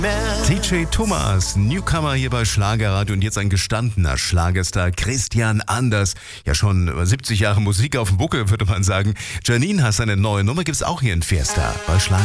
TJ Thomas, Newcomer hier bei Schlagerradio und jetzt ein gestandener Schlagerstar, Christian Anders. Ja, schon über 70 Jahre Musik auf dem Buckel, würde man sagen. Janine, hast eine neue Nummer, gibt's auch hier in Fiesta bei Schlager.